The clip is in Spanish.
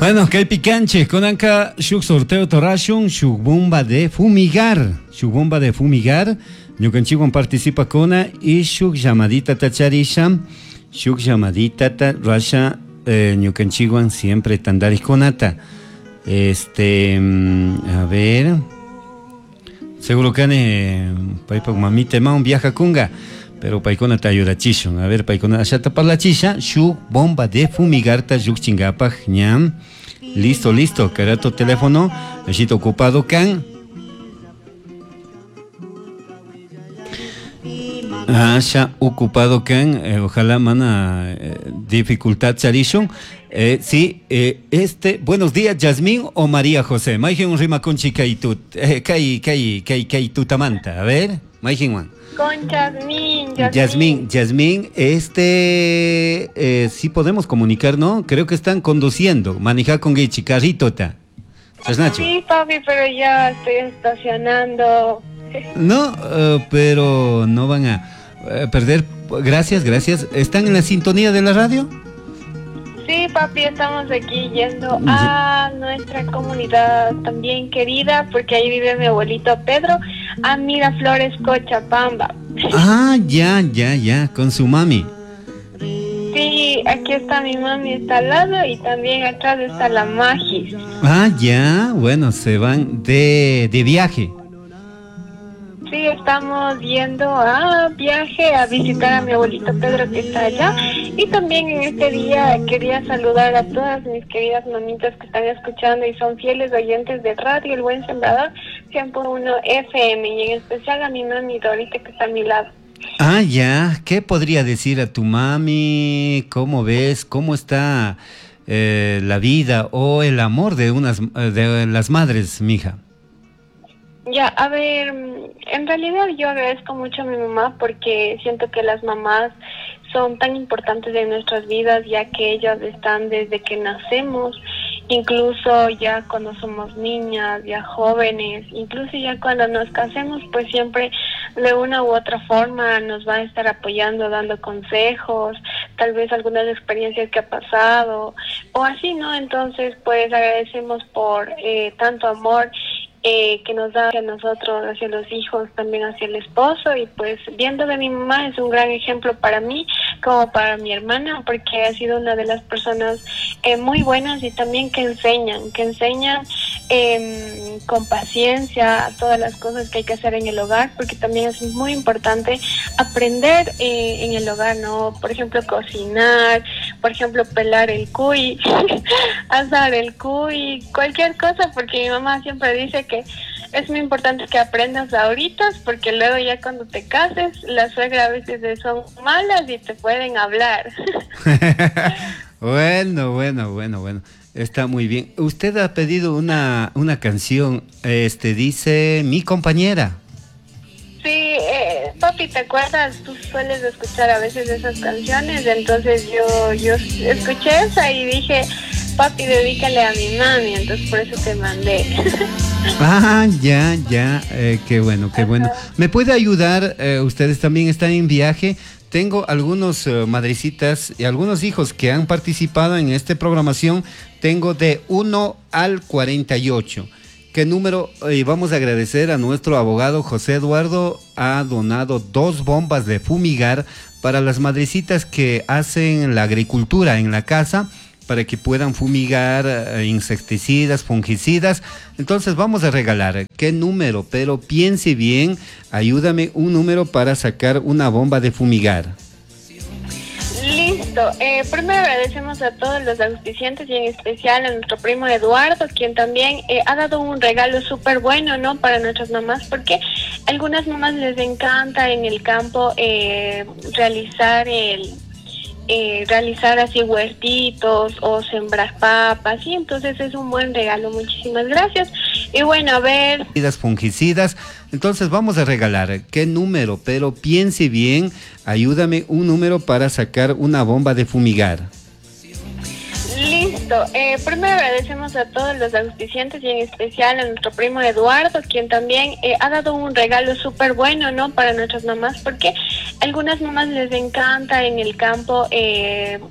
Bueno, que hay picanche, con acá, shuk sorteo torashun, shuk bomba de fumigar. Shuk bomba de fumigar. Ñukanchikwan participa kona y shuk llamadita tacharisha. Shuk llamadita ta rasha ñukanchikwan siempre tandaris konata. A ver. Seguro que paipa mamita un viaja kunga. Pero paikona te ayuda chishon. A ver, paikona ashata para la chisha. Shuk bomba de fumigar ta shuk chingapaj ñam. Listo, listo. Carato teléfono. Eshito ocupado can. Ya ocupado can. Ojalá mana dificultad charishon. Sí, buenos días, Yasmín o María José. Maigen un rima con chica y tut. Kai tutamanta. A ver, Maigen one. Con Yasmín. Yasmín, sí podemos comunicar, ¿no? Creo que están conduciendo, manejar con Gichi, carrito, ta. Nacho? Sí, papi, pero ya estoy estacionando. No, pero no van a perder. Gracias. ¿Están en la sintonía de la radio? Sí, papi, estamos aquí yendo a nuestra comunidad también querida, porque ahí vive mi abuelito Pedro, a Miraflores, Cochabamba. Ya, con su mami. Sí, aquí está mi mami, está al lado, y también atrás está la Magis. Ya, bueno, se van de viaje. Sí, estamos yendo a viaje a visitar a mi abuelito Pedro, que está allá. Y también en este día quería saludar a todas mis queridas mamitas que están escuchando y son fieles oyentes de Radio El Buen Sembrador 100.1 FM, y en especial a mi mami Dorita, que está a mi lado. Ya, ¿qué podría decir a tu mami? ¿Cómo ves? ¿Cómo está la vida o el amor de las madres, mija? Ya, a ver, en realidad yo agradezco mucho a mi mamá, porque siento que las mamás son tan importantes en nuestras vidas, ya que ellas están desde que nacemos, incluso ya cuando somos niñas, ya jóvenes, incluso ya cuando nos casemos, pues siempre de una u otra forma nos va a estar apoyando, dando consejos, tal vez algunas experiencias que ha pasado, o así, ¿no? Entonces, pues agradecemos por tanto amor que nos da hacia nosotros, hacia los hijos, también hacia el esposo. Y pues viendo de mi mamá es un gran ejemplo para mí como para mi hermana, porque ha sido una de las personas muy buenas, y también que enseñan con paciencia todas las cosas que hay que hacer en el hogar, porque también es muy importante aprender en el hogar, ¿no? Por ejemplo, cocinar, por ejemplo, pelar el cuy, asar el cuy, cualquier cosa, porque mi mamá siempre dice que es muy importante que aprendas ahorita, porque luego ya cuando te cases, las suegras a veces son malas y te pueden hablar. Bueno. Está muy bien. Usted ha pedido una canción, dice Mi Compañera. Sí, papi, ¿te acuerdas? Tú sueles escuchar a veces esas canciones, entonces yo escuché esa y dije, papi, dedícale a mi mami, entonces por eso te mandé. Ya, qué bueno. ¿Me puede ayudar? Ustedes también están en viaje. Tengo algunos madrecitas y algunos hijos que han participado en esta programación. Tengo de 1 al 48. ¿Qué número? Vamos a agradecer a nuestro abogado José Eduardo. Ha donado 2 bombas de fumigar para las madrecitas que hacen la agricultura en la casa, para que puedan fumigar insecticidas, fungicidas. Entonces vamos a regalar. ¿Qué número? Pero piense bien, ayúdame un número para sacar una bomba de fumigar. Listo. Primero agradecemos a todos los auspiciantes, y en especial a nuestro primo Eduardo, quien también ha dado un regalo súper bueno, ¿no? Para nuestras mamás, porque a algunas mamás les encanta en el campo realizar así huertitos o sembrar papas, y entonces es un buen regalo. Muchísimas gracias. Y bueno, a ver, fungicidas. Entonces vamos a regalar. ¿Qué número? Pero piense bien, ayúdame un número para sacar una bomba de fumigar. Listo. Primero agradecemos a todos los auspiciantes, y en especial a nuestro primo Eduardo, quien también ha dado un regalo súper bueno, ¿no? Para nuestras mamás, porque a algunas mamás les encanta en el campo